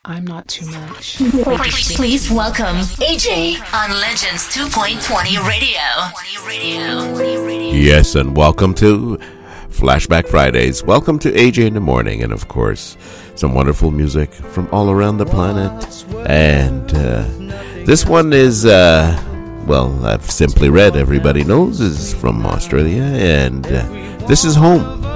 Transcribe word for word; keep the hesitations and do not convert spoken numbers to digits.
I'm not too much. Please, please welcome A J on Legends two point twenty Radio. Yes, and welcome to Flashback Fridays. Welcome to A J in the morning, and of course, some wonderful music from all around the planet. And uh, this one is, uh, well, I've simply read, everybody knows, is from Australia, and uh, this is Home.